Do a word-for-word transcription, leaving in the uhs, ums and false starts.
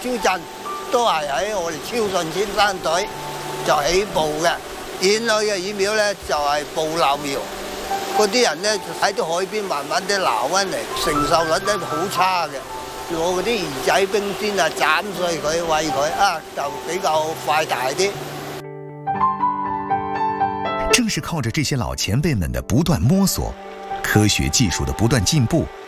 鎮都係喺我哋超順先生隊就起步嘅。遠去嘅魚苗咧就係捕撈苗，嗰啲人咧喺啲海邊慢慢啲撈翻嚟，承受率咧好差嘅。攞嗰啲魚仔冰鮮啊，斬碎佢餵佢啊，就比較快大啲。 正是靠着这些老前辈们的不断摸索，科学技术的不断进步，